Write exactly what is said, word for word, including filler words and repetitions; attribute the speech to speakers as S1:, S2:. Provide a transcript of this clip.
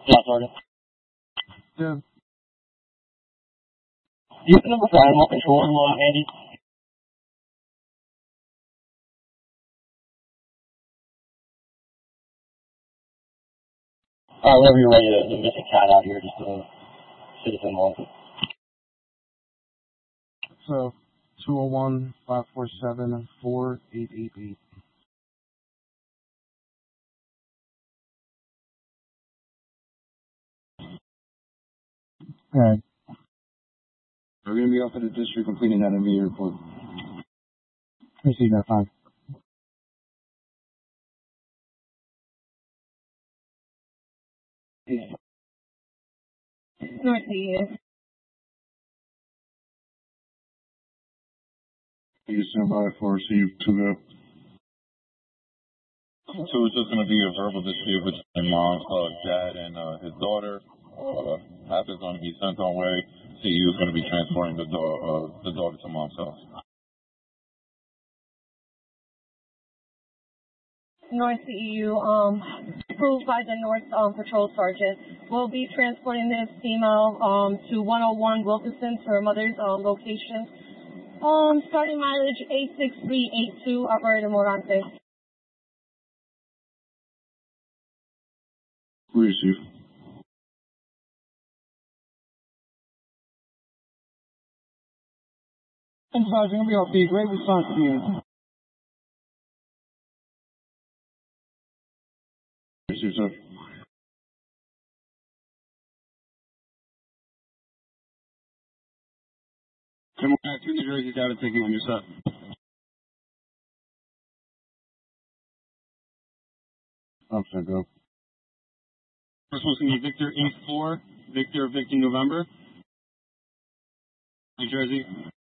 S1: Yeah, Sergeant.
S2: Yeah.
S1: Do you have the number for animal control, uh, Andy? Alright, whenever you're ready, the, the missing cat out here, just uh, citizen one.
S2: So, two oh one, five four seven, four eight eight eight. Alright. We're going to be off at the district completing that M V A report. Receive that time.
S3: Northeast.
S2: You stand by for receive two go.
S4: So it's just going to be a verbal dispute between mom, uh, dad, and uh, his daughter. Uh, Hap is going to be sent on way. C E U is going to be transporting the, do- uh, the daughter to mom's house.
S3: North C E U, um, approved by the North um, Patrol Sergeant. We'll be transporting this female um, to one oh one Wilkinson for her mother's um, location. Um, starting mileage eight six three eight two, Operator Morante.
S2: Receive. Emphasizing going to be off the great response to you. Receive, sir. Come on, two New Jersey's out of taking on your set. Officer, go. We're supposed to need Victor eight four, Victor Victor November, New Jersey.